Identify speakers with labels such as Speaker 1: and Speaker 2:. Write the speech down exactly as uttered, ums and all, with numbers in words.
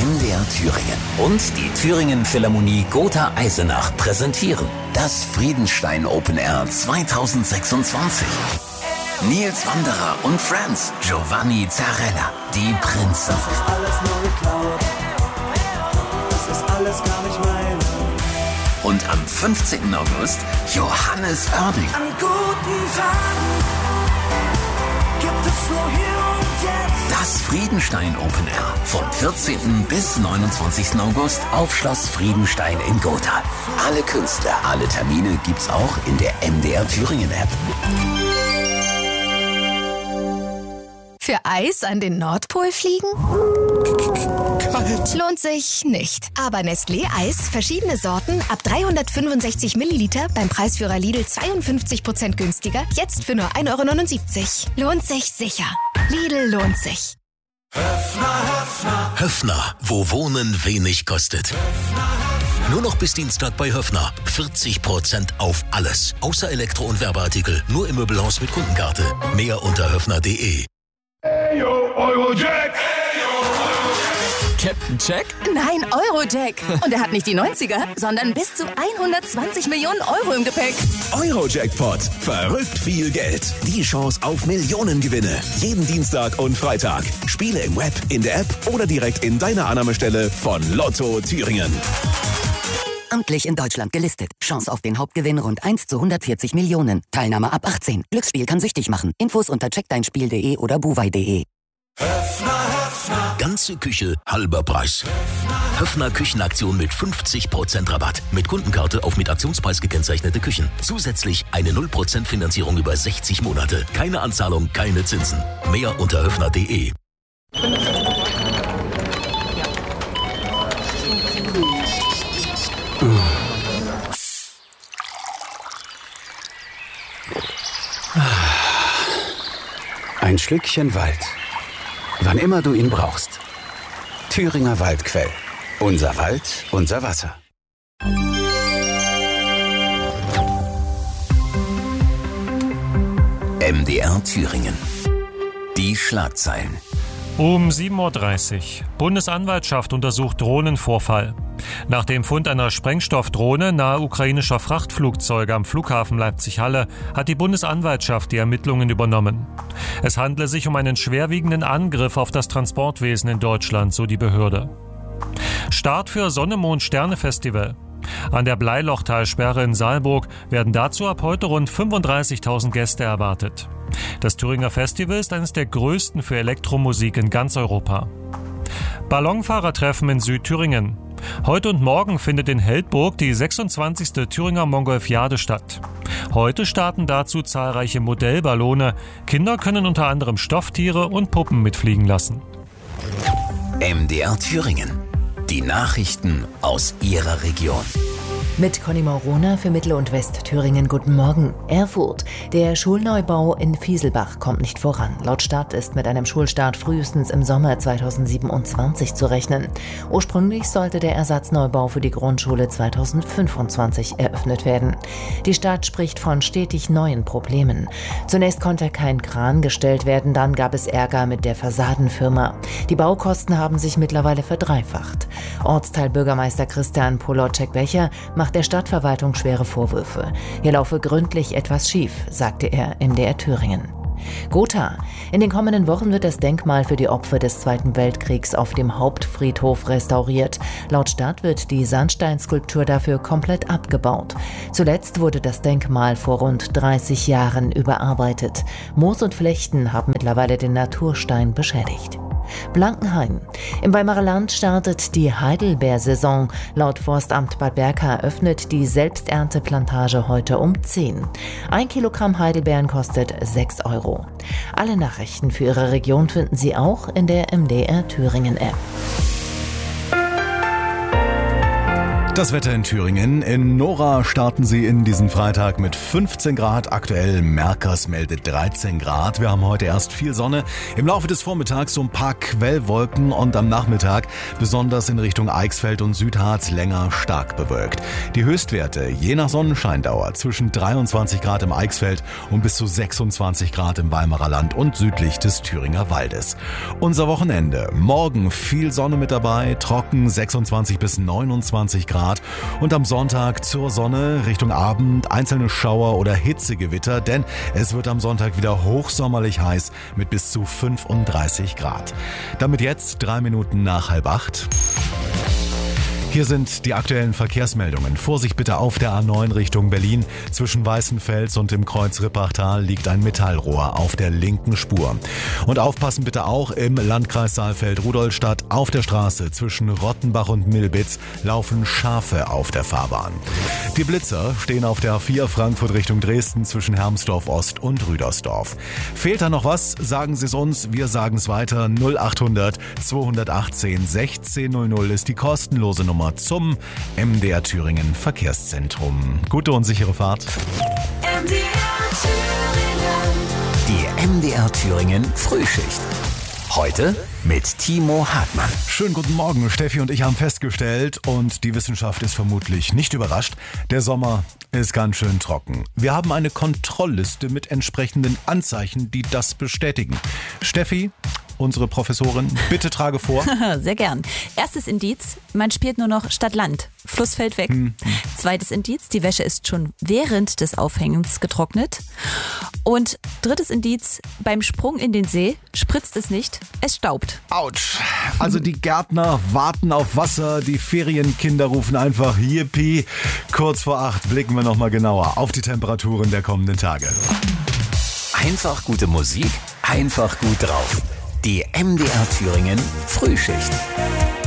Speaker 1: M D R Thüringen und die Thüringen Philharmonie Gotha Eisenach präsentieren das Friedenstein Open Air zweitausendsechsundzwanzig. Nils Wanderer und Friends, Giovanni Zarella, die Prinzen.
Speaker 2: Das ist alles nur geklaut, das ist alles gar nicht meine.
Speaker 1: Und am fünfzehnten August Johannes Oerding.
Speaker 2: An guten Tagen gibt es nur hier und jetzt.
Speaker 1: Das Friedenstein Open Air vom vierzehnten bis neunundzwanzigsten August auf Schloss Friedenstein in Gotha. Alle Künstler, alle Termine gibt's auch in der M D R Thüringen App.
Speaker 3: Für Eis an den Nordpol fliegen?
Speaker 4: Kalt.
Speaker 3: Lohnt sich nicht. Aber Nestlé Eis, verschiedene Sorten, ab dreihundertfünfundsechzig Milliliter, beim Preisführer Lidl zweiundfünfzig Prozent günstiger, jetzt für nur ein Euro neunundsiebzig. Lohnt sich sicher. Lidl lohnt sich.
Speaker 2: Höffner, Höffner.
Speaker 5: Höffner, wo Wohnen wenig kostet.
Speaker 2: Höffner, Höffner.
Speaker 5: Nur noch bis Dienstag bei Höffner. vierzig Prozent auf alles. Außer Elektro- und Werbeartikel. Nur im Möbelhaus mit Kundenkarte. Mehr unter höffner punkt de.
Speaker 6: Eyo, Eurojack!
Speaker 4: Captain Jack?
Speaker 3: Nein, Eurojack. Und er hat nicht die neunziger, sondern bis zu hundertzwanzig Millionen Euro im Gepäck.
Speaker 7: Eurojackpot. Verrückt viel Geld. Die Chance auf Millionengewinne. Jeden Dienstag und Freitag. Spiele im Web, in der App oder direkt in deiner Annahmestelle von Lotto Thüringen.
Speaker 8: Amtlich in Deutschland gelistet. Chance auf den Hauptgewinn rund eins zu hundertvierzig Millionen. Teilnahme ab achtzehn. Glücksspiel kann süchtig machen. Infos unter check dein spiel punkt de oder buwei punkt de.
Speaker 2: Höffner, Höffner.
Speaker 5: Ganze Küche, halber Preis. Höffner Küchenaktion mit fünfzig Prozent Rabatt. Mit Kundenkarte auf mit Aktionspreis gekennzeichnete Küchen. Zusätzlich eine null Prozent Finanzierung über sechzig Monate. Keine Anzahlung, keine Zinsen. Mehr unter höffner punkt de.
Speaker 9: Ein Schlückchen Wald. Wann immer du ihn brauchst. Thüringer Waldquell. Unser Wald, unser Wasser.
Speaker 1: M D R Thüringen. Die Schlagzeilen.
Speaker 10: Um sieben Uhr dreißig. Bundesanwaltschaft untersucht Drohnenvorfall. Nach dem Fund einer Sprengstoffdrohne nahe ukrainischer Frachtflugzeuge am Flughafen Leipzig-Halle hat die Bundesanwaltschaft die Ermittlungen übernommen. Es handle sich um einen schwerwiegenden Angriff auf das Transportwesen in Deutschland, so die Behörde. Start für Sonne-Mond-Sterne-Festival. An der Bleilochtalsperre in Saalburg werden dazu ab heute rund fünfunddreißigtausend Gäste erwartet. Das Thüringer Festival ist eines der größten für Elektromusik in ganz Europa. Ballonfahrertreffen in Südthüringen. Heute und morgen findet in Heldburg die sechsundzwanzigste Thüringer Mongolfiade statt. Heute starten dazu zahlreiche Modellballone. Kinder können unter anderem Stofftiere und Puppen mitfliegen lassen.
Speaker 1: M D R Thüringen. Die Nachrichten aus Ihrer Region.
Speaker 11: Mit Conny Maurona für Mittel- und Westthüringen. Guten Morgen. Erfurt. Der Schulneubau in Fieselbach kommt nicht voran. Laut Stadt ist mit einem Schulstart frühestens im Sommer zweitausendsiebenundzwanzig zu rechnen. Ursprünglich sollte der Ersatzneubau für die Grundschule zweitausendfünfundzwanzig eröffnet werden. Die Stadt spricht von stetig neuen Problemen. Zunächst konnte kein Kran gestellt werden, dann gab es Ärger mit der Fassadenfirma. Die Baukosten haben sich mittlerweile verdreifacht. Ortsteilbürgermeister Christian Polocek-Becher macht der Stadtverwaltung schwere Vorwürfe. Hier laufe gründlich etwas schief, sagte er M D R Thüringen. Gotha. In den kommenden Wochen wird das Denkmal für die Opfer des Zweiten Weltkriegs auf dem Hauptfriedhof restauriert. Laut Stadt wird die Sandsteinskulptur dafür komplett abgebaut. Zuletzt wurde das Denkmal vor rund dreißig Jahren überarbeitet. Moos und Flechten haben mittlerweile den Naturstein beschädigt. Blankenheim. Im Weimarer Land startet die Heidelbeersaison. Laut Forstamt Bad Berka öffnet die Selbsternteplantage heute um zehn. Ein Kilogramm Heidelbeeren kostet sechs Euro. Alle Nachrichten für Ihre Region finden Sie auch in der M D R Thüringen App.
Speaker 4: Das Wetter in Thüringen. In Nora starten Sie in diesen Freitag mit fünfzehn Grad. Aktuell Merkers meldet dreizehn Grad. Wir haben heute erst viel Sonne. Im Laufe des Vormittags so ein paar Quellwolken und am Nachmittag besonders in Richtung Eichsfeld und Südharz länger stark bewölkt. Die Höchstwerte je nach Sonnenscheindauer zwischen dreiundzwanzig Grad im Eichsfeld und bis zu sechsundzwanzig Grad im Weimarer Land und südlich des Thüringer Waldes. Unser Wochenende. Morgen viel Sonne mit dabei, trocken sechsundzwanzig bis neunundzwanzig Grad. Und am Sonntag zur Sonne, Richtung Abend einzelne Schauer oder Hitzegewitter, denn es wird am Sonntag wieder hochsommerlich heiß mit bis zu fünfunddreißig Grad. Damit jetzt drei Minuten nach halb acht. Hier sind die aktuellen Verkehrsmeldungen. Vorsicht bitte auf der A neun Richtung Berlin. Zwischen Weißenfels und dem Kreuz Rippachtal liegt ein Metallrohr auf der linken Spur. Und aufpassen bitte auch im Landkreis Saalfeld-Rudolstadt. Auf der Straße zwischen Rottenbach und Milbitz laufen Schafe auf der Fahrbahn. Die Blitzer stehen auf der A vier Frankfurt Richtung Dresden zwischen Hermsdorf Ost und Rüdersdorf. Fehlt da noch was? Sagen Sie es uns. Wir sagen es weiter. null achthundert zweihundertachtzehn sechzehn null null ist die kostenlose Nummer zum M D R Thüringen Verkehrszentrum. Gute und sichere Fahrt.
Speaker 2: M D R Thüringen.
Speaker 1: Die M D R Thüringen Frühschicht. Heute mit Timo Hartmann.
Speaker 4: Schönen guten Morgen. Steffi und ich haben festgestellt, und die Wissenschaft ist vermutlich nicht überrascht, der Sommer ist ganz schön trocken. Wir haben eine Kontrollliste mit entsprechenden Anzeichen, die das bestätigen. Steffi, unsere Professorin, bitte trage vor.
Speaker 12: Sehr gern. Erstes Indiz, man spielt nur noch Stadt-Land. Fluss fällt weg. Hm. Zweites Indiz, die Wäsche ist schon während des Aufhängens getrocknet. Und drittes Indiz, beim Sprung in den See spritzt es nicht, es staubt.
Speaker 4: Autsch. Also die Gärtner warten auf Wasser, die Ferienkinder rufen einfach Yippie. Kurz vor acht blicken wir nochmal genauer auf die Temperaturen der kommenden Tage.
Speaker 1: Einfach gute Musik, einfach gut drauf. Die M D R Thüringen Frühschicht.